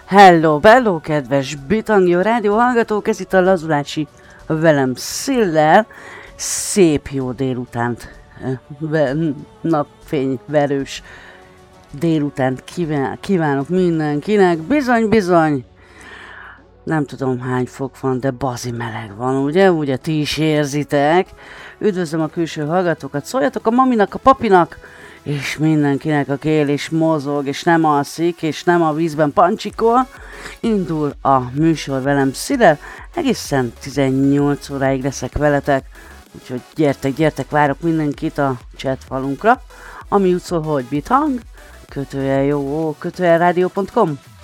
Hello, kedves Bitangio rádió hallgatók, ez itt a Lazulácsi velem Szillel. Szép jó délutánt, napfényverős délutánt kívánok mindenkinek. Bizony, nem tudom hány fok van, de bazi meleg van, ugye ti is érzitek. Üdvözlöm a külső hallgatókat, szóljatok a maminak, a papinak, és mindenkinek, aki él és mozog, és nem alszik, és nem a vízben pancsikol. Indul a műsor velem Szillel, egészen 18 óráig leszek veletek, úgyhogy gyertek, várok mindenkit a chat falunkra, ami úgy szól, hogy Bithang, _jó, _rádió.com.